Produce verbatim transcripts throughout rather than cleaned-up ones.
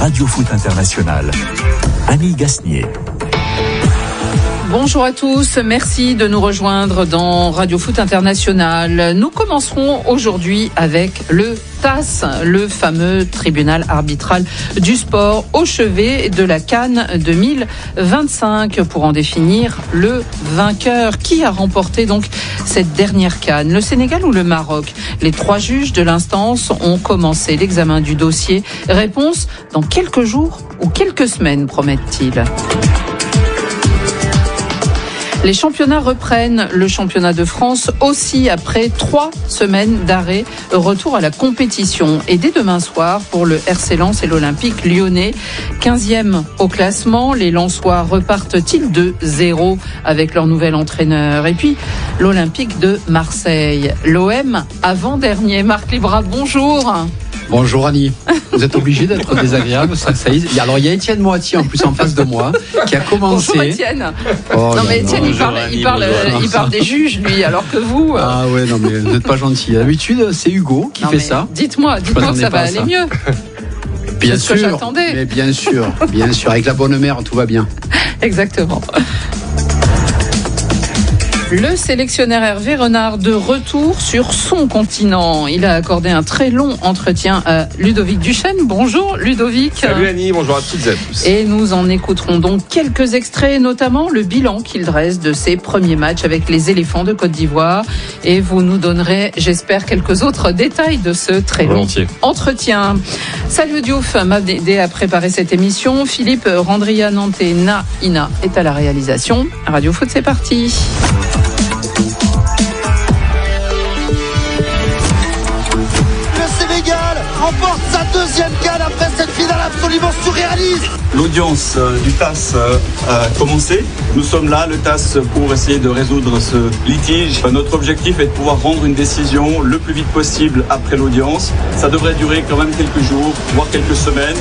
Radio Foot International. Annie Gasnier. Bonjour à tous, merci de nous rejoindre dans Radio Foot International. Nous commencerons aujourd'hui avec le T A S, le fameux tribunal arbitral du sport au chevet de la CAN deux mille vingt-cinq pour en définir le vainqueur. Qui a remporté donc cette dernière CAN, le Sénégal ou le Maroc? Les trois juges de l'instance ont commencé l'examen du dossier. Réponse dans quelques jours ou quelques semaines, promettent-ils. Les championnats reprennent, le championnat de France aussi après trois semaines d'arrêt, retour à la compétition. Et dès demain soir pour le R C Lens et l'Olympique lyonnais, quinzième au classement, les Lensois repartent-ils de zéro avec leur nouvel entraîneur? Et puis l'Olympique de Marseille, l'O M avant-dernier. Marc Libra, bonjour. Bonjour Annie, vous êtes obligé d'être désagréable, ça, ça y... Alors il y a Étienne Moati en plus en face de moi qui a commencé. Bonjour Étienne. Oh, non mais Étienne non, il, parle, Annie, il, parle, il parle des juges lui, alors que vous. Ah ouais non mais vous n'êtes pas gentil. D'habitude c'est Hugo qui non, fait ça. Dites-moi, dites-moi que ça va aller ça. mieux. Bien C'est sûr, ce que j'attendais. Mais bien sûr, bien sûr, avec la bonne mère tout va bien. Exactement. Le sélectionneur Hervé Renard de retour sur son continent. Il a accordé un très long entretien à Ludovic Duchesne. Bonjour Ludovic. Salut Annie, bonjour à toutes et à tous. Et nous en écouterons donc quelques extraits, notamment le bilan qu'il dresse de ses premiers matchs avec les éléphants de Côte d'Ivoire. Et vous nous donnerez, j'espère, quelques autres détails de ce très long Volontiers. entretien. Salut Diouf m'a aidé à préparer cette émission. Philippe Randria-Nanté Na-Ina est à la réalisation. Radio Foot, c'est parti. Remporte sa deuxième CAN après cette finale absolument surréaliste. L'audience du T A S a commencé. Nous sommes là, le T A S, pour essayer de résoudre ce litige. Notre objectif est de pouvoir rendre une décision le plus vite possible après l'audience. Ça devrait durer quand même quelques jours, voire quelques semaines.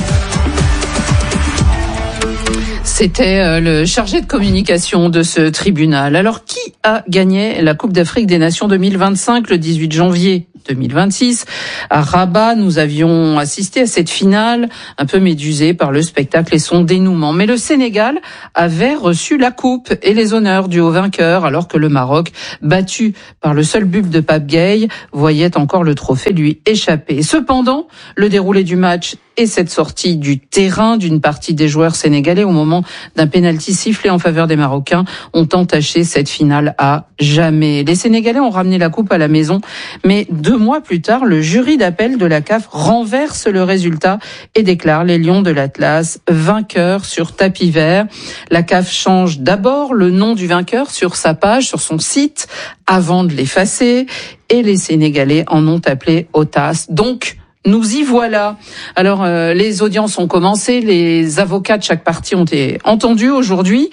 C'était le chargé de communication de ce tribunal. Alors, qui a gagné la Coupe d'Afrique des Nations deux mille vingt-cinq le dix-huit janvier deux mille vingt-six. À Rabat, nous avions assisté à cette finale un peu médusée par le spectacle et son dénouement. Mais le Sénégal avait reçu la coupe et les honneurs du haut vainqueur, alors que le Maroc, battu par le seul but de Pape Gueye, voyait encore le trophée lui échapper. Cependant, le déroulé du match et cette sortie du terrain d'une partie des joueurs sénégalais au moment d'un pénalty sifflé en faveur des Marocains ont entaché cette finale à jamais. Les Sénégalais ont ramené la coupe à la maison, mais deux mois plus tard, le jury d'appel de la C A F renverse le résultat et déclare les Lions de l'Atlas vainqueurs sur tapis vert. La C A F change d'abord le nom du vainqueur sur sa page, sur son site, avant de l'effacer, et les Sénégalais en ont appelé au T A S. Donc, nous y voilà. Alors, euh, les audiences ont commencé, les avocats de chaque partie ont été entendus aujourd'hui.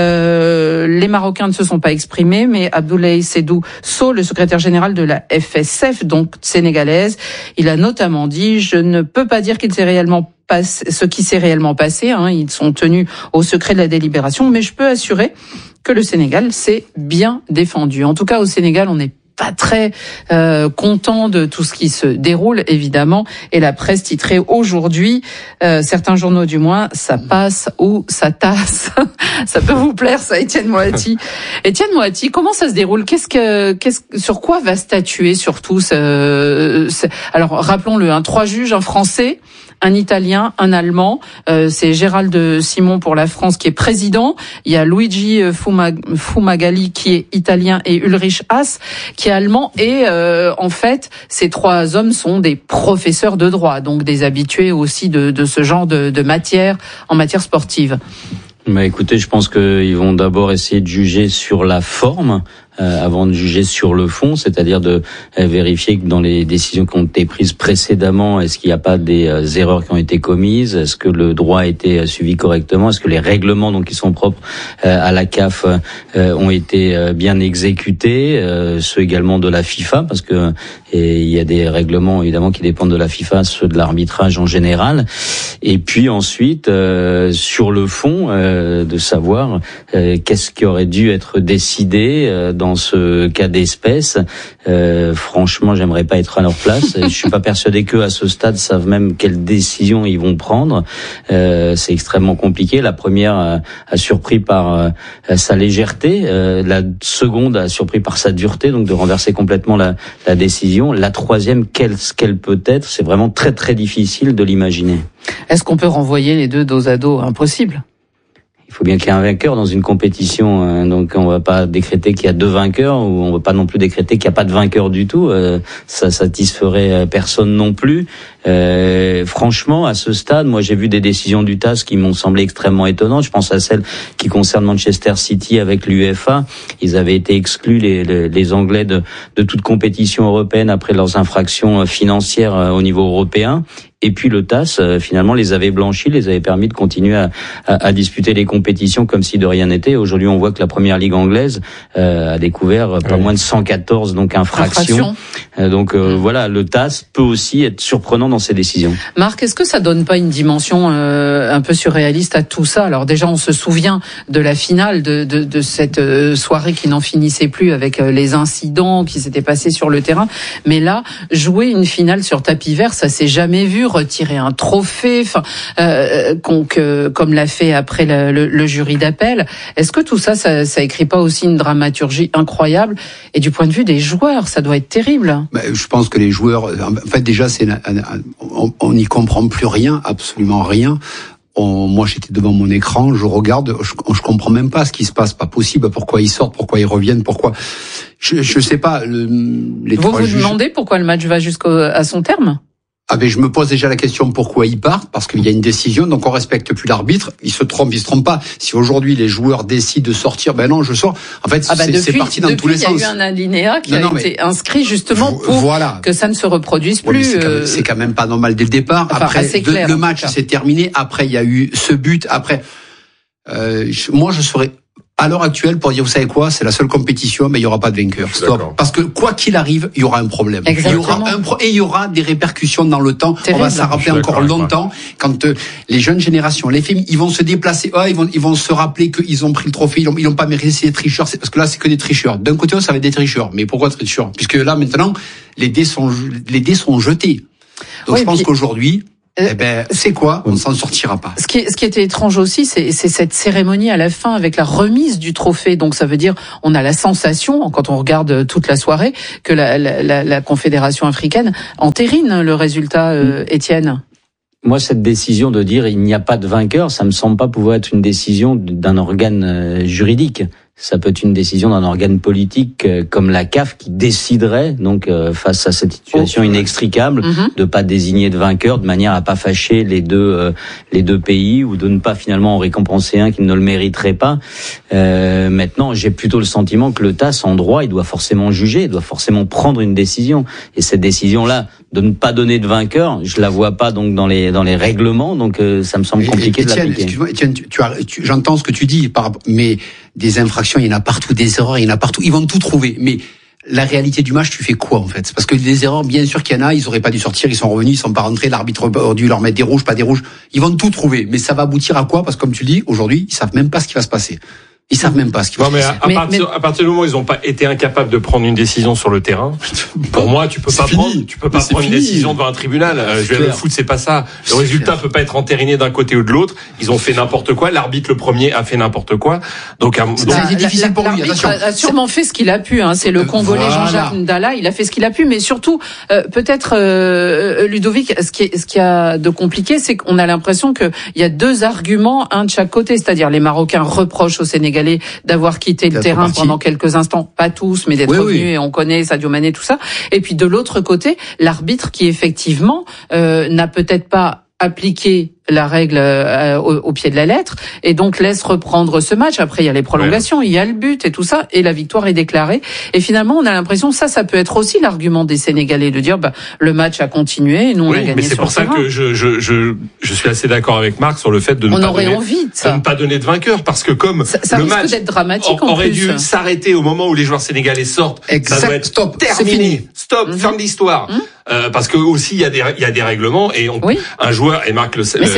Euh, les Marocains ne se sont pas exprimés, mais Abdoulaye Seydou Sow, le secrétaire général de la F S F, donc sénégalaise, il a notamment dit « Je ne peux pas dire qu'il s'est réellement passé, ce qui s'est réellement passé, hein, ils sont tenus au secret de la délibération, mais je peux assurer que le Sénégal s'est bien défendu. » En tout cas, au Sénégal, on est pas très euh, content de tout ce qui se déroule, évidemment. Et la presse titrait aujourd'hui, euh, certains journaux du moins, ça passe ou ça tasse. Ça peut vous plaire, ça, Étienne Moati. Étienne Moati, comment ça se déroule? Qu'est-ce que, qu'est-ce, sur quoi va statuer surtout ce, ce, alors, rappelons-le, hein, trois juges, un Français, un Italien, un Allemand. Euh, c'est Gérald Simon pour la France qui est président. Il y a Luigi Fumag- Fumagalli qui est italien et Ulrich Haas qui est allemand. Et euh, en fait, ces trois hommes sont des professeurs de droit, donc des habitués aussi de, de ce genre de, de matière en matière sportive. Bah écoutez, je pense qu'ils vont d'abord essayer de juger sur la forme euh, avant de juger sur le fond, c'est-à-dire de euh, vérifier que dans les décisions qui ont été prises précédemment, est-ce qu'il n'y a pas des euh, erreurs qui ont été commises, est-ce que le droit a été euh, suivi correctement, est-ce que les règlements donc qui sont propres euh, à la C A F euh, ont été euh, bien exécutés, euh, ceux également de la FIFA, parce que et il y a des règlements évidemment qui dépendent de la FIFA, ceux de l'arbitrage en général. Et puis ensuite, euh, sur le fond, euh, de savoir euh, qu'est-ce qui aurait dû être décidé euh, dans ce cas d'espèce. Euh, franchement, j'aimerais pas être à leur place. Je suis pas persuadé qu'eux, à ce stade, savent même quelle décision ils vont prendre. Euh, c'est extrêmement compliqué. La première a, a surpris par euh, sa légèreté. Euh, la seconde a surpris par sa dureté, donc de renverser complètement la, la décision. La troisième, quelle, qu'elle peut être, c'est vraiment très très difficile de l'imaginer. Est-ce qu'on peut renvoyer les deux dos à dos? Impossible. Il faut bien qu'il y ait un vainqueur dans une compétition, hein, donc on va pas décréter qu'il y a deux vainqueurs, ou on va pas non plus décréter qu'il n'y a pas de vainqueur du tout. Euh, ça satisferait personne non plus. Euh, franchement, à ce stade, moi j'ai vu des décisions du T A S qui m'ont semblé extrêmement étonnantes. Je pense à celle qui concerne Manchester City avec l'UEFA. Ils avaient été exclus, les, les, les Anglais, de, de toute compétition européenne après leurs infractions financières au niveau européen. Et puis le T A S, euh, finalement, les avait blanchis, les avait permis de continuer à, à, à disputer les compétitions comme si de rien n'était. Aujourd'hui, on voit que la première ligue anglaise euh, a découvert pas oui. moins de cent quatorze donc infractions. Infraction. Euh, donc euh, mmh. voilà, le T A S peut aussi être surprenant dans ses décisions. Marc, est-ce que ça donne pas une dimension euh, un peu surréaliste à tout ça? Alors déjà, on se souvient de la finale de, de, de cette euh, soirée qui n'en finissait plus avec euh, les incidents qui s'étaient passés sur le terrain. Mais là, jouer une finale sur tapis vert, ça s'est jamais vu. Retirer un trophée, enfin, euh, que, comme l'a fait après le, le, le jury d'appel. Est-ce que tout ça, ça, ça écrit pas aussi une dramaturgie incroyable? Et du point de vue des joueurs, ça doit être terrible. Bah, je pense que les joueurs, en fait, déjà, c'est, on n'y comprend plus rien, absolument rien. On, moi, j'étais devant mon écran, je regarde, je, je comprends même pas ce qui se passe, pas possible. Pourquoi ils sortent, pourquoi ils reviennent, pourquoi je, je sais pas. Le, les vous vous juges... demandez pourquoi le match va jusqu'à son terme? Ah ben je me pose déjà la question pourquoi ils partent, parce qu'il y a une décision, donc on respecte plus l'arbitre. Il se trompe, il se trompe pas. Si aujourd'hui les joueurs décident de sortir, ben non, je sors. En fait, ah ben c'est, depuis, c'est parti dans tous les sens. Il y a eu un alinéa qui non, a non, été inscrit justement pour voilà. que ça ne se reproduise plus. Ouais, c'est, quand même, c'est quand même pas normal dès le départ. Enfin, après, de, clair, le match s'est terminé. Après, il y a eu ce but. Après, euh, je, moi, je serais à l'heure actuelle pour dire, vous savez quoi, c'est la seule compétition, mais il y aura pas de vainqueur. Stop. Parce que quoi qu'il arrive, il y aura un problème. Exactement. Il y aura un pro- et il y aura des répercussions dans le temps. Terrible. On va s'en rappeler encore longtemps quand euh, les jeunes générations, les filles, ils vont se déplacer. Ah, ils vont, ils vont se rappeler qu'ils ont pris le trophée. Ils ont, ils ont pas mérité, c'est des tricheurs. C'est, parce que là, c'est que des tricheurs. D'un côté, ça va être des tricheurs. Mais pourquoi tricheurs? Puisque là, maintenant, les dés sont, les dés sont jetés. Donc, oui, je pense puis... qu'aujourd'hui, Eh ben, c'est quoi? On ne s'en sortira pas. Ce qui, ce qui était étrange aussi, c'est, c'est cette cérémonie à la fin avec la remise du trophée. Donc, ça veut dire, on a la sensation, quand on regarde toute la soirée, que la, la, la, la Confédération africaine entérine le résultat, euh, Étienne. Moi, cette décision de dire il n'y a pas de vainqueur, ça me semble pas pouvoir être une décision d'un organe juridique. Ça peut être une décision d'un organe politique euh, comme la C A F qui déciderait donc euh, face à cette situation oh. inextricable mm-hmm. de pas désigner de vainqueur de manière à pas fâcher les deux euh, les deux pays ou de ne pas finalement en récompenser un qui ne le mériterait pas. Euh, maintenant, j'ai plutôt le sentiment que le T A S en droit, il doit forcément juger, il doit forcément prendre une décision. Et cette décision-là de ne pas donner de vainqueur, je la vois pas donc dans les dans les règlements, donc euh, ça me semble compliqué et, et, de Etienne, l'appliquer. Excuse-moi, Etienne, tu, tu as, tu, j'entends ce que tu dis, par, mais des infractions, il y en a partout, des erreurs, il y en a partout. Ils vont tout trouver, mais la réalité du match, tu fais quoi en fait? Parce que des erreurs, bien sûr qu'il y en a, ils auraient pas dû sortir, ils sont revenus, ils sont pas rentrés, l'arbitre aurait dû leur mettre des rouges, pas des rouges. Ils vont tout trouver, mais ça va aboutir à quoi? Parce que comme tu le dis, aujourd'hui, ils savent même pas ce qui va se passer. Ils savent même pas ce qui va se passer. À, mais, partir, mais... à partir du moment où ils n'ont pas été incapables de prendre une décision sur le terrain, pour moi, tu peux c'est pas fini. prendre, tu peux pas prendre fini. une décision devant un tribunal. Euh, je vais le foot, c'est pas ça. Le c'est résultat clair. peut pas être entériné d'un côté ou de l'autre. Ils ont fait n'importe quoi. L'arbitre, le premier, a fait n'importe quoi. Donc, donc c'est, c'est difficile la, pour lui. L'arbitre a, a sûrement fait ce qu'il a pu. Hein. C'est le Congolais voilà. Jean-Jacques Ndala. Il a fait ce qu'il a pu, mais surtout, euh, peut-être euh, Ludovic, ce qui, est, ce qui a de compliqué, c'est qu'on a l'impression qu'il y a deux arguments, un de chaque côté. C'est-à-dire, les Marocains reprochent aux Sénégalais d'avoir quitté le terrain parti. pendant quelques instants, pas tous, mais d'être oui, revenus, oui. et on connaît Sadio Mané, tout ça. Et puis de l'autre côté, l'arbitre qui effectivement euh, n'a peut-être pas appliqué la règle euh, au, au pied de la lettre et donc laisse reprendre ce match. Après, il y a les prolongations, ouais. il y a le but et tout ça, et la victoire est déclarée. Et finalement, on a l'impression ça, ça peut être aussi l'argument des Sénégalais de dire bah le match a continué et nous on oui, a gagné mais c'est sur pour ça terrain. que je je je je suis assez d'accord avec Marc sur le fait de ne on pas aurait donner, envie de, ça. de ne pas donner de vainqueur parce que comme ça, ça le risque match d'être dramatique en aurait plus. dû s'arrêter au moment où les joueurs sénégalais sortent, exact, ça doit être stop, terminé, stop, mm-hmm. fin de l'histoire. Mm-hmm. Euh, parce que aussi il y a des il y a des règlements et on, oui. un joueur et Marc le, mais le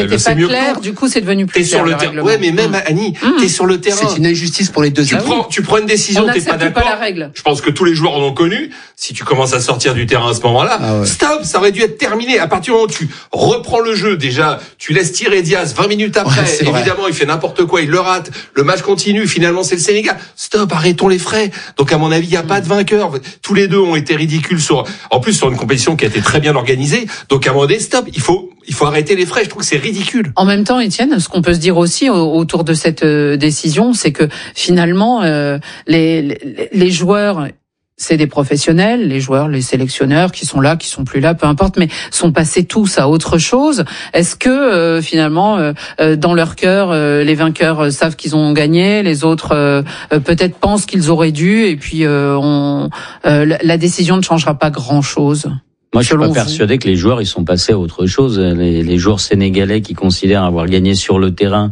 c'était pas clair, du coup c'est devenu plus clair. T'es sur le terrain. Ouais, mais même Annie, mmh. t'es sur le terrain. C'est une injustice pour les deux. Tu prends, tu prends une décision, t'es pas d'accord. Pas la règle. Je pense que tous les joueurs en ont connu. Si tu commences à sortir du terrain à ce moment-là, ah ouais. stop, ça aurait dû être terminé. À partir du moment où tu reprends le jeu, déjà, tu laisses tirer Diaz vingt minutes après. Ouais, évidemment, vrai. il fait n'importe quoi, il le rate. Le match continue. Finalement, c'est le Sénégal. Stop, arrêtons les frais. Donc, à mon avis, il n'y a mmh. pas de vainqueur. Tous les deux ont été ridicules sur, en plus, sur une compétition qui a été très bien organisée. Donc, à un moment donné, stop. Il faut, il faut arrêter les frais. Je trouve que c'est ridicule. En même temps, Étienne, ce qu'on peut se dire aussi autour de cette décision, c'est que finalement, euh, les, les, les joueurs, c'est des professionnels, les joueurs, les sélectionneurs qui sont là, qui sont plus là, peu importe, mais sont passés tous à autre chose. Est-ce que euh, finalement, euh, dans leur cœur, euh, les vainqueurs euh, savent qu'ils ont gagné, les autres euh, euh, peut-être pensent qu'ils auraient dû, et puis euh, on, euh, la, la décision ne changera pas grand-chose? Moi, je suis pas persuadé que les joueurs, ils sont passés à autre chose. Les, les joueurs sénégalais qui considèrent avoir gagné sur le terrain,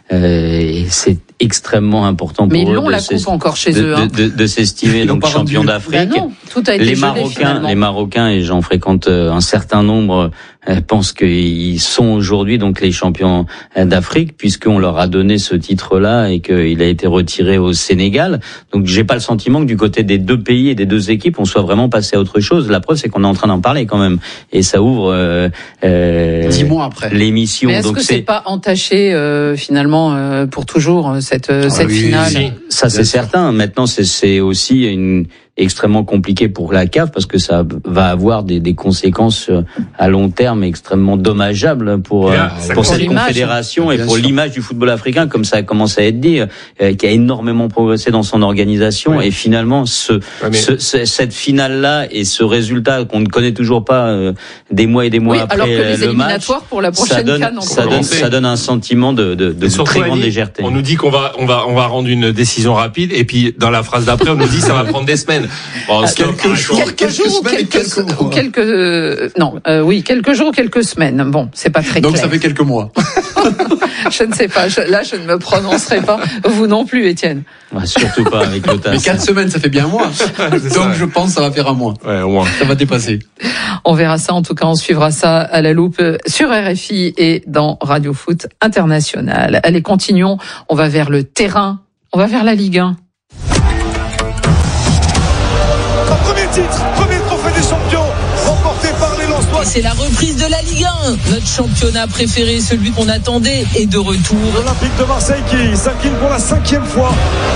euh, c'est extrêmement important pour mais eux. Mais ils l'ont la coupe encore chez de, eux. Hein. De, de, de s'estimer donc champion d'Afrique. Ben non, tout a été les gelé, Marocains, finalement. les Marocains, et j'en fréquente un certain nombre, euh, pensent qu'ils sont aujourd'hui donc les champions d'Afrique, puisqu'on leur a donné ce titre-là et qu'il a été retiré au Sénégal. Donc, j'ai pas le sentiment que du côté des deux pays et des deux équipes, on soit vraiment passé à autre chose. La preuve, c'est qu'on est en train d'en parler quand même, et ça ouvre euh, euh, dix mois après l'émission. Mais est-ce donc que c'est, c'est pas entaché euh, finalement euh, pour toujours cette ah, cette oui, finale? oui. Ça, c'est certain. Maintenant, c'est, c'est aussi une extrêmement compliqué pour la C A F parce que ça va avoir des, des conséquences à long terme extrêmement dommageables pour là, pour, pour cette confédération et pour sûr. l'image du football africain, comme ça commence à être dit, euh, qui a énormément progressé dans son organisation. Oui. Et finalement, ce, ouais, mais... ce, ce cette finale-là et ce résultat qu'on ne connaît toujours pas euh, des mois et des mois oui, après alors que les le éliminatoires match, pour la prochaine ça donne, CAN ça donne, ça donne un sentiment de, de, de très grande légèreté. On nous dit qu'on va, on va, on va rendre une décision rapide, et puis dans la phrase d'après, on nous dit ça va prendre des semaines. Bon, ah, quelques jours, quelques, quelques jours, semaines, quelques, quelques mois. Quelques, euh, non, euh, oui, quelques jours, quelques semaines. Bon, c'est pas très Donc clair. Donc ça fait quelques mois. Je ne sais pas. Je, là, je ne me prononcerai pas. Vous non plus, Étienne. Bah, surtout pas avec le T A S. Mais quatre semaines, ça fait bien un mois. Donc ça, je pense que ça va faire un mois. Ouais, au moins. Ça va dépasser. On verra ça. En tout cas, on suivra ça à la loupe sur R F I et dans Radio Foot International. Allez, continuons. On va vers le terrain. On va vers la Ligue un. Premier titre, premier trophée des champions, remporté par les Lensois. C'est la reprise de la Ligue un. Notre championnat préféré, celui qu'on attendait, est de retour. L'Olympique de Marseille qui s'incline pour la cinquième fois.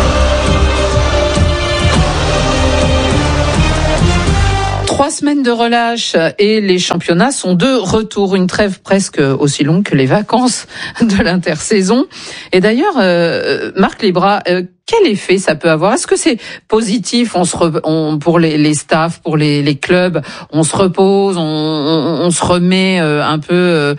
Trois semaines de relâche et les championnats sont de retour. Une trêve presque aussi longue que les vacances de l'intersaison. Et d'ailleurs, euh, Marc Libra, euh, quel effet ça peut avoir? Est-ce que c'est positif? On se re, on, pour les, les staffs, pour les, les clubs, on se repose, on, on, on se remet euh, un peu, euh,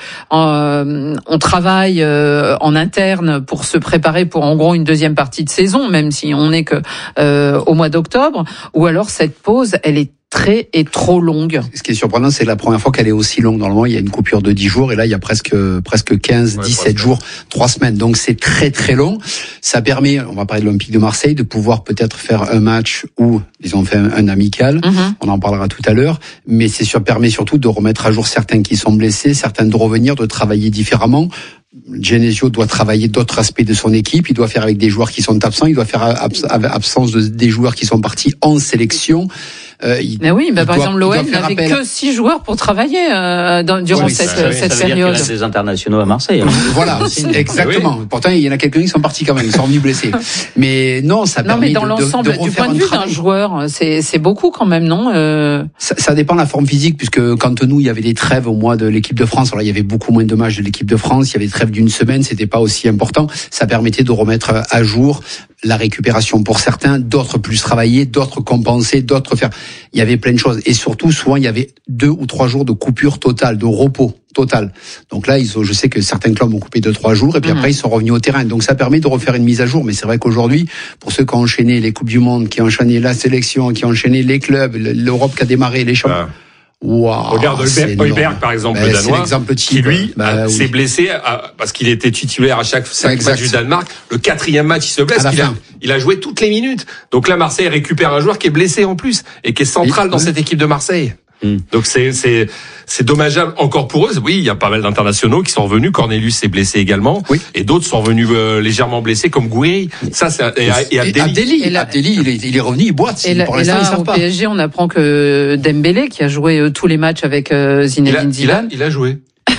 en, on travaille euh, en interne pour se préparer pour en gros une deuxième partie de saison, même si on n'est que euh, au mois d'octobre. Ou alors cette pause, elle est très et trop longue. Ce qui est surprenant, c'est la première fois qu'elle est aussi longue. Normalement, il y a une coupure de dix jours et là, il y a presque presque quinze, ouais, dix-sept jours, trois semaines. Donc, c'est très très long. Ça permet, on va parler de l'Olympique de Marseille, de pouvoir peut-être faire un match où ils ont fait un, un amical. Mm-hmm. On en parlera tout à l'heure. Mais c'est sûr, permet surtout de remettre à jour certains qui sont blessés, certains de revenir, de travailler différemment. Genesio doit travailler d'autres aspects de son équipe. Il doit faire avec des joueurs qui sont absents. Il doit faire abs- absence de, des joueurs qui sont partis en sélection. Euh, il, Mais oui, bah par doit, exemple, l'O M n'avait que six joueurs pour travailler euh, dans, durant oui, cette, ça, cette ça veut période. Dire qu'il reste des internationaux à Marseille. Voilà, exactement. Oui. Pourtant, il y en a quelques-uns qui sont partis quand même, ils sont revenus blessés. Mais non, ça non, permet mais dans de, l'ensemble, de, de du point de vue d'un joueur, c'est, c'est beaucoup quand même, non euh... ça, ça dépend de la forme physique, puisque quand nous, il y avait des trêves au mois de l'équipe de France, alors il y avait beaucoup moins de matchs de l'équipe de France, il y avait des trêves d'une semaine, c'était pas aussi important. Ça permettait de remettre à jour la récupération pour certains, d'autres plus travailler, d'autres compenser, d'autres faire. Il y avait plein de choses. Et surtout, souvent, il y avait deux ou trois jours de coupure totale, de repos total. Donc là, ils ont, je sais que certains clubs ont coupé deux, trois jours, et puis mmh. après, ils sont revenus au terrain. Donc ça permet de refaire une mise à jour. Mais c'est vrai qu'aujourd'hui, pour ceux qui ont enchaîné les Coupes du Monde, qui ont enchaîné la sélection, qui ont enchaîné les clubs, l'Europe qui a démarré, les champions. Ah. Wow, regarde Højbjerg, par exemple, ben, le Danois, qui lui bah, s'est oui. blessé à, parce qu'il était titulaire à chaque, chaque match du Danemark. Le quatrième match, il se blesse. Il a, il a joué toutes les minutes. Donc là, Marseille récupère un joueur qui est blessé en plus et qui est central et, dans oui. cette équipe de Marseille. Mmh. Donc c'est c'est c'est dommageable encore pour eux. Oui, il y a pas mal d'internationaux qui sont revenus. Cornelius est blessé également, oui. Et d'autres sont revenus euh, légèrement blessés comme Gouiri. Ça c'est et, et Abdelli. Abdelli, et là, Abdelli il, est, il est revenu, il boite. Et, la, pour et là au pas. P S G, on apprend que Dembélé, qui a joué euh, tous les matchs avec euh, Zinedine Zidane, il a, il a joué.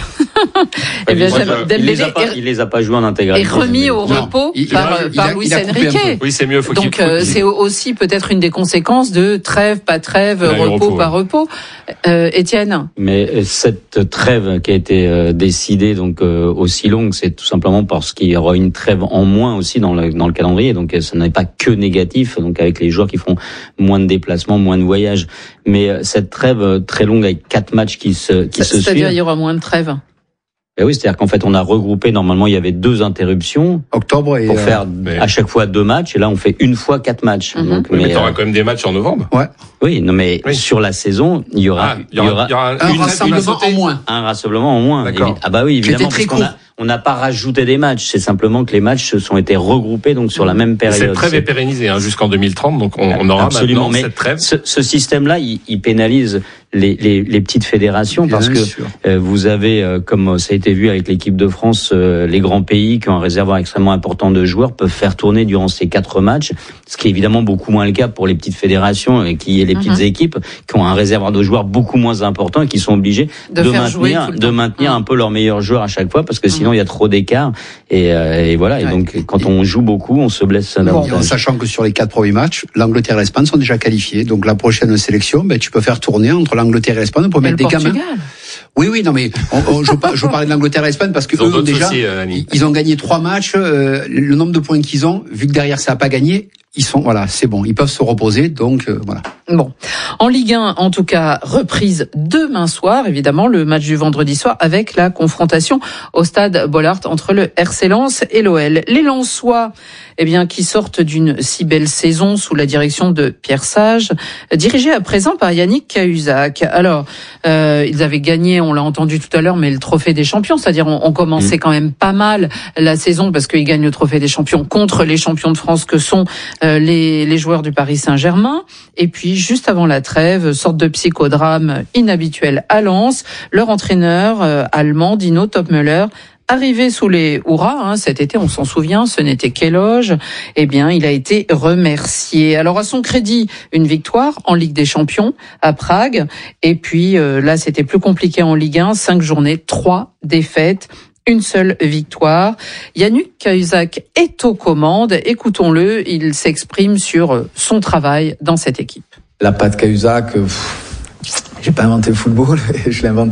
Eh bien, moi, je, il, les a pas, il les a pas joués en intégralité. Et remis au non, repos il, par, il a, par Luis Enrique. Oui, c'est mieux. Faut Donc euh, c'est aussi peut-être une des conséquences de trêve, pas trêve, repos, repos, pas ouais. repos. Euh, Étienne. Mais cette trêve qui a été euh, décidée donc euh, aussi longue, c'est tout simplement parce qu'il y aura une trêve en moins aussi dans le dans le calendrier. Donc ça n'est pas que négatif. Donc avec les joueurs qui font moins de déplacements, moins de voyages. Mais euh, cette trêve très longue avec quatre matchs qui se qui ça, se suivent. C'est-à-dire il y aura moins de trêve. Ben oui, c'est-à-dire qu'en fait, on a regroupé, normalement, il y avait deux interruptions. Octobre et... Pour faire euh, mais... à chaque fois deux matchs, et là, on fait une fois quatre matchs. Mm-hmm. Donc, oui, mais, mais t'auras euh... quand même des matchs en novembre. Ouais. Oui, non, mais oui. Sur la saison, il y aura, ah, il y aura, il y aura un une rassemblement en moins. Un rassemblement en moins. D'accord. Ah bah oui, évidemment, parce qu'on a, on n'a pas rajouté des matchs. C'est simplement que les matchs se sont été regroupés donc sur la même période. Cette trêve est pérennisée hein, jusqu'en deux mille trente, donc on, on aura absolument maintenant cette trêve. Ce, ce système-là, il, il pénalise les, les, les petites fédérations bien parce que euh, vous avez, euh, comme ça a été vu avec l'équipe de France, euh, les grands pays qui ont un réservoir extrêmement important de joueurs peuvent faire tourner durant ces quatre matchs, ce qui est évidemment beaucoup moins le cas pour les petites fédérations et qui les petites mm-hmm. équipes qui ont un réservoir de joueurs beaucoup moins important et qui sont obligés de, de maintenir, de maintenir mmh. un peu leurs meilleurs joueurs à chaque fois parce que sinon mmh. il y a trop d'écart et, euh, et voilà. Et ouais. donc quand et on joue beaucoup, on se blesse davantage. Bon, en sachant que sur les quatre premiers matchs, l'Angleterre et l'Espagne sont déjà qualifiés. Donc la prochaine sélection, ben tu peux faire tourner entre l'Angleterre et l'Espagne pour mettre des gamins. Oui, oui, non mais on, on, je, je parlais de l'Angleterre et l'Espagne parce que eux ont déjà, aussi, euh, ils, ils ont gagné trois matchs. Euh, le nombre de points qu'ils ont, vu que derrière ça n'a pas gagné, ils sont voilà, c'est bon, ils peuvent se reposer. Donc euh, voilà. Bon, en Ligue un, en tout cas, reprise demain soir, évidemment, le match du vendredi soir avec la confrontation au stade Bollaert entre le R C Lens et l'O L. Les Lensois, eh bien, qui sortent d'une si belle saison sous la direction de Pierre Sage, dirigé à présent par Yannick Cahuzac. Alors, euh, ils avaient gagné, on l'a entendu tout à l'heure, mais le trophée des champions, c'est-à-dire on, on commençait mmh. quand même pas mal la saison parce qu'ils gagnent le trophée des champions contre les champions de France que sont euh, les, les joueurs du Paris Saint-Germain. Et puis, juste avant la trêve, sorte de psychodrame inhabituel à Lens, leur entraîneur euh, allemand, Dino Topmöller, arrivé sous les hurrahs, hein, cet été, on s'en souvient, ce n'était qu'éloge, eh bien, il a été remercié. Alors, à son crédit, une victoire en Ligue des Champions à Prague, et puis euh, là, c'était plus compliqué en Ligue un, cinq journées, trois défaites, une seule victoire. Yannick Cahuzac est aux commandes, écoutons-le, il s'exprime sur son travail dans cette équipe. La patte Cahuzac, euh, j'ai pas inventé le football, je l'ai inventé